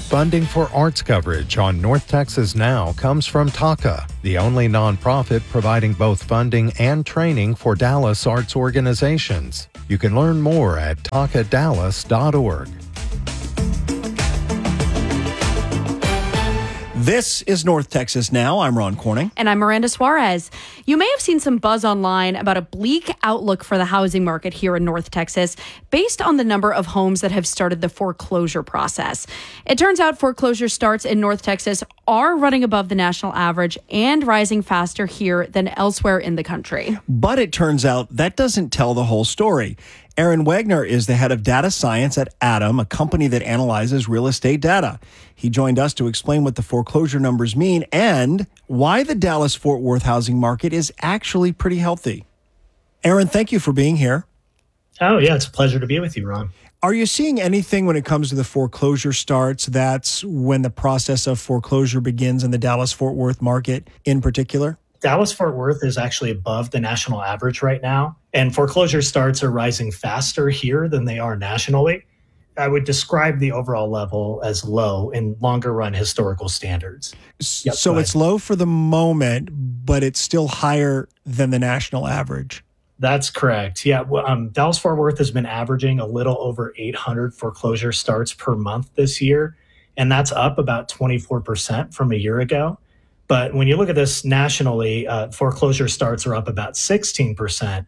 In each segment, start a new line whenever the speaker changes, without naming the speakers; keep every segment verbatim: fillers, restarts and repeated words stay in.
Funding for arts coverage on North Texas Now comes from TACA, the only nonprofit providing both funding and training for Dallas arts organizations. You can learn more at taca dallas dot org.
This is North Texas Now. I'm Ron Corning.
And I'm Miranda Suarez. You may have seen some buzz online about a bleak outlook for the housing market here in North Texas based on the number of homes that have started the foreclosure process. It turns out foreclosure starts in North Texas are running above the national average and rising faster here than elsewhere in the country.
But it turns out that doesn't tell the whole story. Aaron Wagner is the head of data science at Adam, a company that analyzes real estate data. He joined us to explain what the foreclosure numbers mean and why the Dallas-Fort Worth housing market is actually pretty healthy. Aaron, thank you for being here.
Oh, yeah, it's a pleasure to be with you, Ron.
Are you seeing anything when it comes to the foreclosure starts that's when the process of foreclosure begins in the Dallas-Fort Worth market in particular?
Dallas-Fort Worth is actually above the national average right now, and foreclosure starts are rising faster here than they are nationally. I would describe the overall level as low in longer run historical standards.
Yep, so it's low for the moment, but it's still higher than the national average.
That's correct. Yeah, well, um, Dallas-Fort Worth has been averaging a little over eight hundred foreclosure starts per month this year, and that's up about twenty-four percent from a year ago. But when you look at this nationally, uh, foreclosure starts are up about sixteen percent.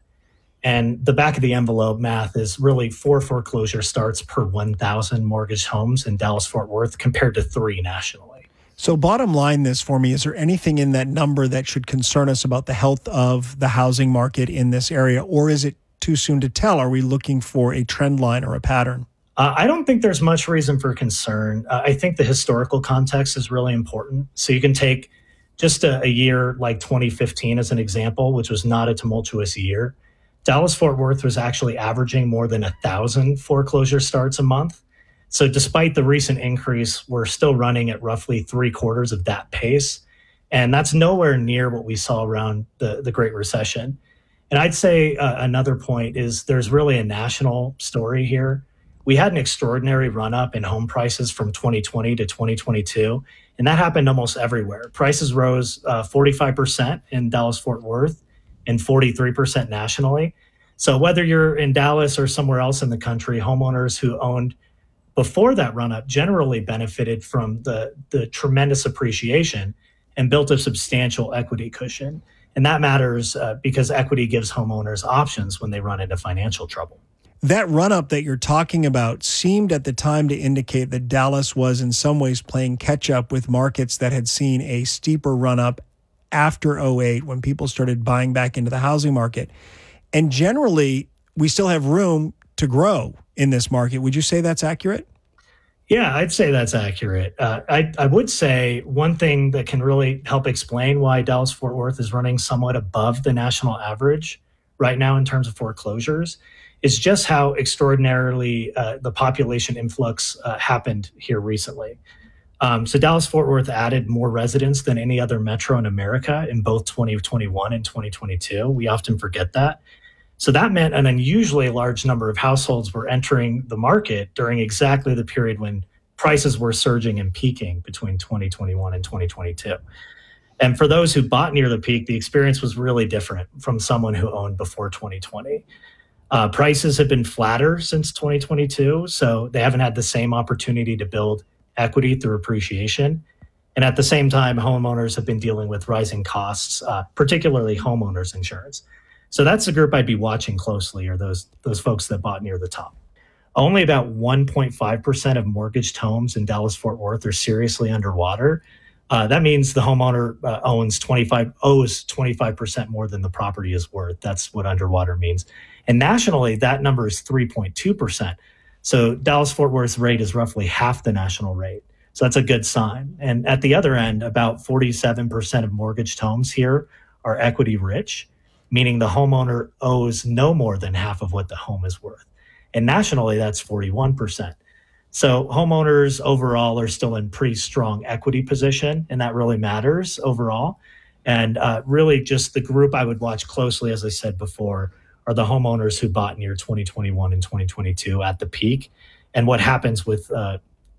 And the back of the envelope math is really four foreclosure starts per one thousand mortgaged homes in Dallas-Fort Worth compared to three nationally.
So bottom line this for me, is there anything in that number that should concern us about the health of the housing market in this area? Or is it too soon to tell? Are we looking for a trend line or a pattern?
Uh, I don't think there's much reason for concern. Uh, I think the historical context is really important. So you can take just a, a year like twenty fifteen as an example, which was not a tumultuous year. Dallas-Fort Worth was actually averaging more than a thousand foreclosure starts a month. So despite the recent increase, we're still running at roughly three quarters of that pace. And that's nowhere near what we saw around the, the Great Recession. And I'd say uh, another point is there's really a national story here. We had an extraordinary run up in home prices from twenty twenty to twenty twenty-two. And that happened almost everywhere. Prices rose uh, forty-five percent in Dallas-Fort Worth and forty-three percent nationally. So whether you're in Dallas or somewhere else in the country, homeowners who owned before that run-up generally benefited from the, the tremendous appreciation and built a substantial equity cushion. And that matters uh, because equity gives homeowners options when they run into financial trouble.
That run-up that you're talking about seemed at the time to indicate that Dallas was in some ways playing catch-up with markets that had seen a steeper run-up after oh eight when people started buying back into the housing market. And generally, we still have room to grow in this market. Would you say that's accurate?
Yeah, I'd say that's accurate. Uh, I, I would say one thing that can really help explain why Dallas-Fort Worth is running somewhat above the national average right now in terms of foreclosures is just how extraordinarily uh, the population influx uh, happened here recently. Um, so Dallas-Fort Worth added more residents than any other metro in America in both twenty twenty-one and twenty twenty-two. We often forget that. So that meant an unusually large number of households were entering the market during exactly the period when prices were surging and peaking between twenty twenty-one and twenty twenty-two. And for those who bought near the peak, the experience was really different from someone who owned before twenty twenty. Uh, prices have been flatter since twenty twenty-two, so they haven't had the same opportunity to build equity through appreciation. And at the same time, homeowners have been dealing with rising costs, uh, particularly homeowners insurance. So that's the group I'd be watching closely, are those, those folks that bought near the top. Only about one point five percent of mortgaged homes in Dallas-Fort Worth are seriously underwater. Uh, that means the homeowner uh, owns twenty-five owes twenty-five percent more than the property is worth. That's what underwater means. And nationally, that number is three point two percent. So Dallas-Fort Worth's rate is roughly half the national rate. So that's a good sign. And at the other end, about forty-seven percent of mortgaged homes here are equity rich, meaning the homeowner owes no more than half of what the home is worth. And nationally, that's forty-one percent. So homeowners overall are still in pretty strong equity position, and that really matters overall. And uh, really just the group I would watch closely, as I said before, are the homeowners who bought near twenty twenty-one and twenty twenty-two at the peak, and what happens with uh,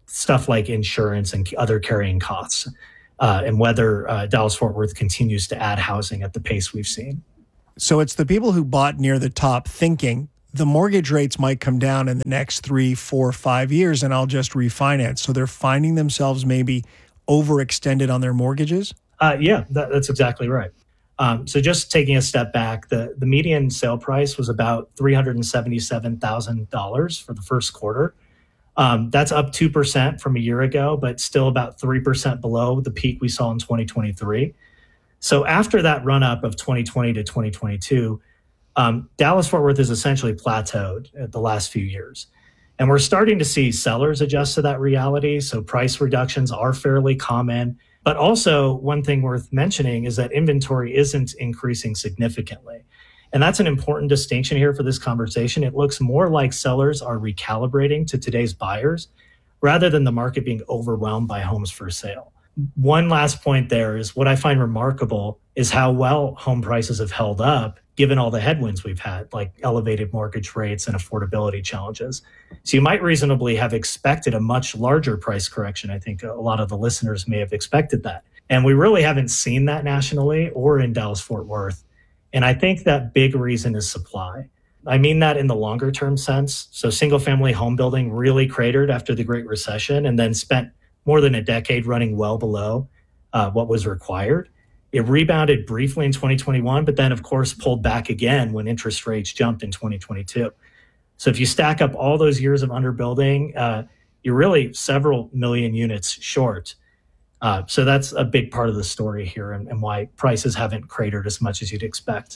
stuff like insurance and other carrying costs, uh, and whether uh, Dallas-Fort Worth continues to add housing at the pace we've seen.
So it's the people who bought near the top thinking the mortgage rates might come down in the next three, four, five years, and I'll just refinance. So they're finding themselves maybe overextended on their mortgages?
Uh, yeah, that, that's exactly right. Um, so just taking a step back, the, the median sale price was about three hundred seventy-seven thousand dollars for the first quarter. Um, that's up two percent from a year ago, but still about three percent below the peak we saw in twenty twenty-three. So after that run up of twenty twenty to twenty twenty-two, um, Dallas-Fort Worth has essentially plateaued at the last few years. And we're starting to see sellers adjust to that reality. So price reductions are fairly common. But also one thing worth mentioning is that inventory isn't increasing significantly. And that's an important distinction here for this conversation. It looks more like sellers are recalibrating to today's buyers rather than the market being overwhelmed by homes for sale. One last point there is what I find remarkable is how well home prices have held up given all the headwinds we've had, like elevated mortgage rates and affordability challenges. So you might reasonably have expected a much larger price correction. I think a lot of the listeners may have expected that. And we really haven't seen that nationally or in Dallas-Fort Worth. And I think that big reason is supply. I mean that in the longer term sense. So single family home building really cratered after the Great Recession and then spent more than a decade running well below uh, what was required. It rebounded briefly in twenty twenty-one, but then, of course, pulled back again when interest rates jumped in twenty twenty-two. So if you stack up all those years of underbuilding, uh, you're really several million units short. Uh, so that's a big part of the story here and, and why prices haven't cratered as much as you'd expect.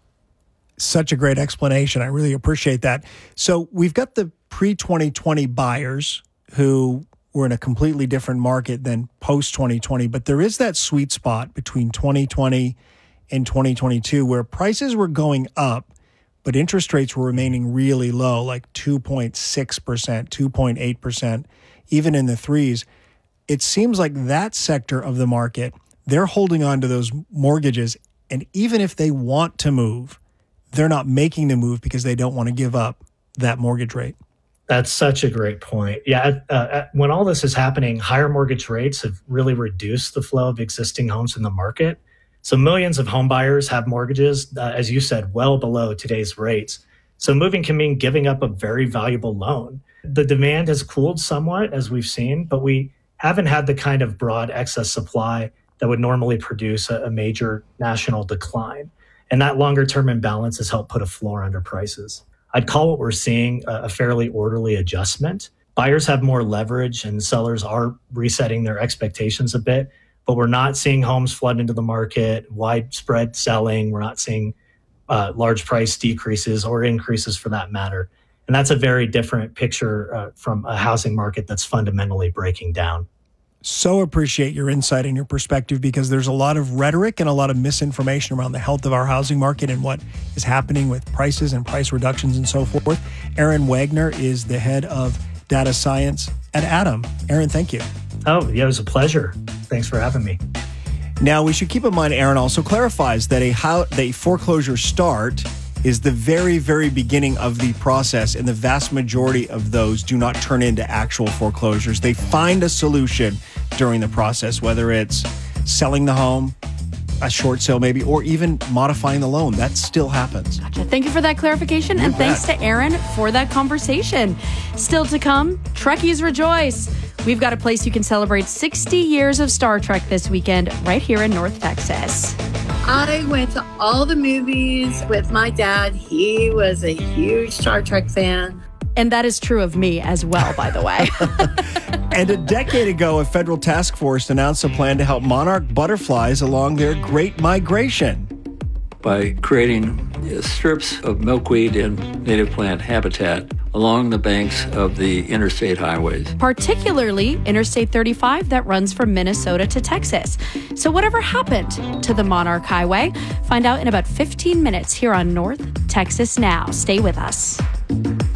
Such a great explanation. I really appreciate that. So we've got the pre-twenty twenty buyers who we're in a completely different market than post twenty twenty, but there is that sweet spot between twenty twenty and twenty twenty-two where prices were going up, but interest rates were remaining really low, like two point six percent, two point eight percent, even in the threes. It seems like that sector of the market, they're holding on to those mortgages, and even if they want to move, they're not making the move because they don't want to give up that mortgage rate.
That's such a great point. Yeah, uh, when all this is happening, higher mortgage rates have really reduced the flow of existing homes in the market. So millions of home buyers have mortgages, uh, as you said, well below today's rates. So moving can mean giving up a very valuable loan. The demand has cooled somewhat, as we've seen, but we haven't had the kind of broad excess supply that would normally produce a, a major national decline. And that longer term imbalance has helped put a floor under prices. I'd call what we're seeing a fairly orderly adjustment. Buyers have more leverage and sellers are resetting their expectations a bit, but we're not seeing homes flood into the market, widespread selling. We're not seeing uh, large price decreases or increases for that matter. And that's a very different picture uh, from a housing market that's fundamentally breaking down.
So appreciate your insight and your perspective because there's a lot of rhetoric and a lot of misinformation around the health of our housing market and what is happening with prices and price reductions and so forth. Aaron Wagner is the head of data science at Adam. Aaron, thank you.
Oh, yeah, it was a pleasure. Thanks for having me.
Now, we should keep in mind, Aaron also clarifies that a, how, a foreclosure start is the very, very beginning of the process, and the vast majority of those do not turn into actual foreclosures. They find a solution during the process, whether it's selling the home, a short sale maybe, or even modifying the loan. That still happens.
Gotcha. Thank you for that clarification, you and bet. Thanks to Aaron for that conversation. Still to come, Trekkies rejoice. We've got a place you can celebrate sixty years of Star Trek this weekend right here in North Texas.
I went to all the movies with my dad. He was a huge Star Trek fan.
And that is true of me as well, by the way.
And a decade ago, a federal task force announced a plan to help monarch butterflies along their great migration.
By creating strips of milkweed and native plant habitat along the banks of the interstate highways.
Particularly Interstate thirty-five that runs from Minnesota to Texas. So whatever happened to the Monarch Highway? Find out in about fifteen minutes here on North Texas Now. Stay with us.